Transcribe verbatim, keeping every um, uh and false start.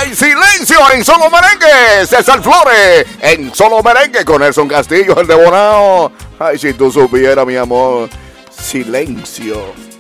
hay silencio en Solo Merengue. César Flores en Solo Merengue con Nelson Castillo, el de Bonao. Ay, si tú supieras, mi amor. Silencio.